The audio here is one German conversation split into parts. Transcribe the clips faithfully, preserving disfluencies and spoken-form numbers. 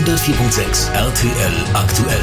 hundertvier Komma sechs R T L aktuell.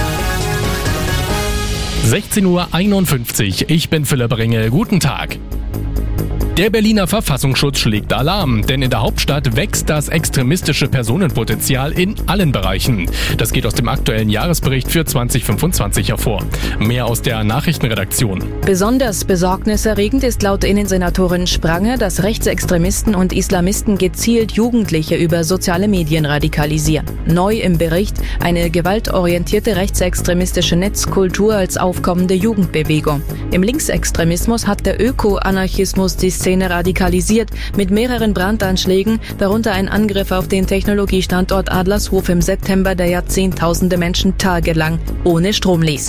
sechzehn Uhr einundfünfzig, ich bin Philipp Ringel, guten Tag. Der Berliner Verfassungsschutz schlägt Alarm, denn in der Hauptstadt wächst das extremistische Personenpotenzial in allen Bereichen. Das geht aus dem aktuellen Jahresbericht für zwanzig fünfundzwanzig hervor. Mehr aus der Nachrichtenredaktion. Besonders besorgniserregend ist laut Innensenatorin Sprange, dass Rechtsextremisten und Islamisten gezielt Jugendliche über soziale Medien radikalisieren. Neu im Bericht eine gewaltorientierte rechtsextremistische Netzkultur als aufkommende Jugendbewegung. Im Linksextremismus hat der Öko-Anarchismus die Szene radikalisiert mit mehreren Brandanschlägen, darunter ein Angriff auf den Technologiestandort Adlershof im September, der Jahrzehntausende Menschen tagelang ohne Strom ließ.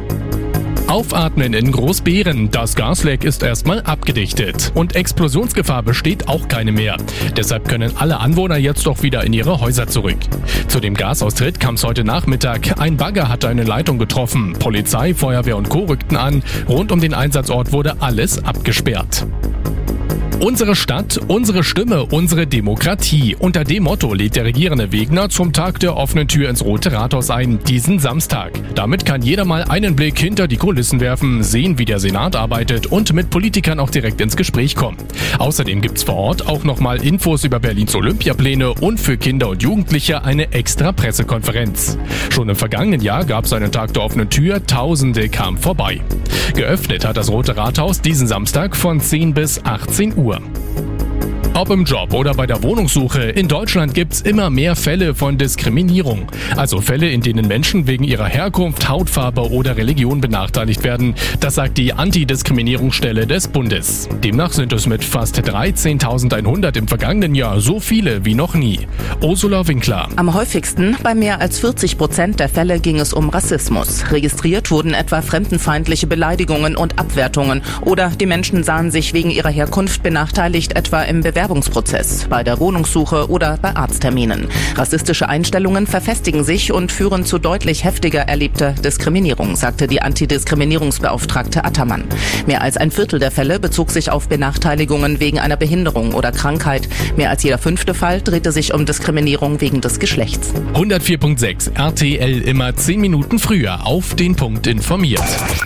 Aufatmen in Großbeeren. Das Gasleck ist erstmal abgedichtet. Und Explosionsgefahr besteht auch keine mehr. Deshalb können alle Anwohner jetzt doch wieder in ihre Häuser zurück. Zu dem Gasaustritt kam es heute Nachmittag. Ein Bagger hatte eine Leitung getroffen. Polizei, Feuerwehr und Co. rückten an. Rund um den Einsatzort wurde alles abgesperrt. Unsere Stadt, unsere Stimme, unsere Demokratie. Unter dem Motto lädt der regierende Wegner zum Tag der offenen Tür ins Rote Rathaus ein, diesen Samstag. Damit kann jeder mal einen Blick hinter die Kulissen werfen, sehen, wie der Senat arbeitet und mit Politikern auch direkt ins Gespräch kommen. Außerdem gibt's vor Ort auch nochmal Infos über Berlins Olympiapläne und für Kinder und Jugendliche eine extra Pressekonferenz. Schon im vergangenen Jahr gab's einen Tag der offenen Tür, Tausende kamen vorbei. Geöffnet hat das Rote Rathaus diesen Samstag von zehn bis achtzehn Uhr. Ob im Job oder bei der Wohnungssuche, in Deutschland gibt's immer mehr Fälle von Diskriminierung. Also Fälle, in denen Menschen wegen ihrer Herkunft, Hautfarbe oder Religion benachteiligt werden. Das sagt die Antidiskriminierungsstelle des Bundes. Demnach sind es mit fast dreizehntausendeinhundert im vergangenen Jahr so viele wie noch nie. Ursula Winkler. Am häufigsten, bei mehr als vierzig Prozent der Fälle, ging es um Rassismus. Registriert wurden etwa fremdenfeindliche Beleidigungen und Abwertungen. Oder die Menschen sahen sich wegen ihrer Herkunft benachteiligt, etwa im Bewerbungsprozess. Bewerbungsprozess, bei der Wohnungssuche oder bei Arztterminen. Rassistische Einstellungen verfestigen sich und führen zu deutlich heftiger erlebter Diskriminierung, sagte die Antidiskriminierungsbeauftragte Attermann. Mehr als ein Viertel der Fälle bezog sich auf Benachteiligungen wegen einer Behinderung oder Krankheit. Mehr als jeder fünfte Fall drehte sich um Diskriminierung wegen des Geschlechts. hundertvier Komma sechs R T L immer zehn Minuten früher auf den Punkt informiert.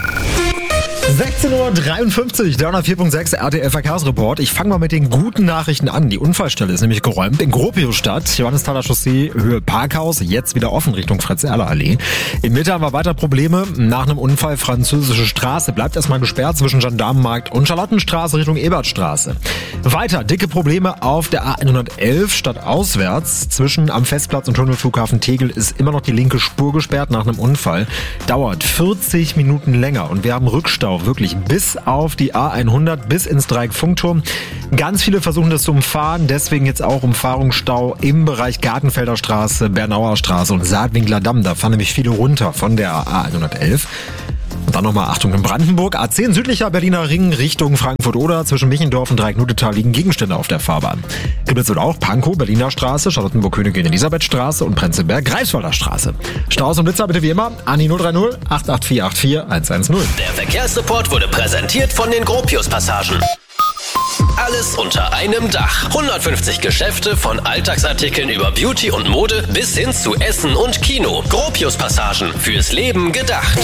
sechzehn Uhr dreiundfünfzig, der hundertvier Komma sechs R T L Verkehrsreport. Ich fange mal mit den guten Nachrichten an. Die Unfallstelle ist nämlich geräumt in Gropiusstadt. Johannesthaler Chaussee, Höhe Parkhaus, jetzt wieder offen Richtung Fritz-Erler-Allee. In Mitte haben wir weiter Probleme. Nach einem Unfall Französische Straße bleibt erstmal gesperrt zwischen Gendarmenmarkt und Charlottenstraße Richtung Ebertstraße. Weiter dicke Probleme auf der A hundertelf stadtauswärts. Zwischen am Festplatz und Tunnelflughafen Tegel ist immer noch die linke Spur gesperrt nach einem Unfall. Dauert vierzig Minuten länger und wir haben Rückstau. Wirklich bis auf die A hundert, bis ins Dreieck-Funkturm. Ganz viele versuchen das zu umfahren, deswegen jetzt auch Umfahrungsstau im Bereich Gartenfelder Straße, Bernauer Straße und Saatwinkler Damm. Da fahren nämlich viele runter von der A hundertelf. Und dann nochmal Achtung in Brandenburg. A zehn südlicher Berliner Ring Richtung Frankfurt-Oder. Zwischen Michendorf und Dreiecknudetal liegen Gegenstände auf der Fahrbahn. Gibt es auch Pankow, Berliner Straße, Charlottenburg-Königin Elisabethstraße und Prenzlberg, Greifswalder Straße. Staus und Blitzer bitte wie immer an die null drei null acht acht vier acht vier eins eins null. Der Verkehrsreport wurde präsentiert von den Gropius-Passagen. Alles unter einem Dach. hundertfünfzig Geschäfte von Alltagsartikeln über Beauty und Mode bis hin zu Essen und Kino. Gropius-Passagen, fürs Leben gedacht.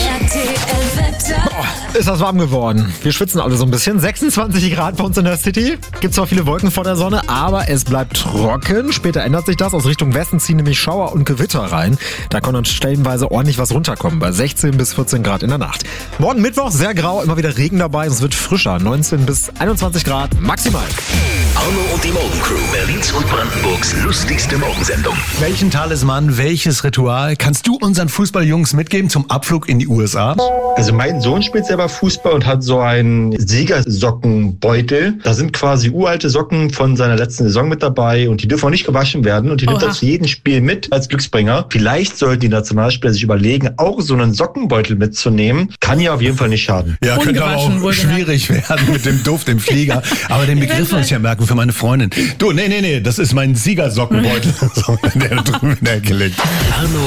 Boah, ist das warm geworden. Wir schwitzen alle so ein bisschen. sechsundzwanzig Grad bei uns in der City. Gibt zwar viele Wolken vor der Sonne, aber es bleibt trocken. Später ändert sich das. Aus Richtung Westen ziehen nämlich Schauer und Gewitter rein. Da kann dann stellenweise ordentlich was runterkommen. Bei sechzehn bis vierzehn Grad in der Nacht. Morgen Mittwoch sehr grau, immer wieder Regen dabei. Es wird frischer. neunzehn bis einundzwanzig Grad maximal. Arno und die Morgencrew, Berlins und Brandenburgs lustigste Morgensendung. Welchen Talisman, welches Ritual kannst du unseren Fußballjungs mitgeben zum Abflug in die U S A? Also mein Sohn spielt selber Fußball und hat so einen Siegersockenbeutel. Da sind quasi uralte Socken von seiner letzten Saison mit dabei und die dürfen auch nicht gewaschen werden und die nimmt er zu jedem Spiel mit als Glücksbringer. Vielleicht sollten die Nationalspieler sich überlegen, auch so einen Sockenbeutel mitzunehmen. Kann ja auf jeden Fall nicht schaden. Ja, könnte aber auch schwierig werden mit dem Duft im Flieger. Aber den Begriff muss ich ja merken für meine Freundin. Du, nee, nee, nee, das ist mein Siegersockenbeutel. Der drüben gelegt.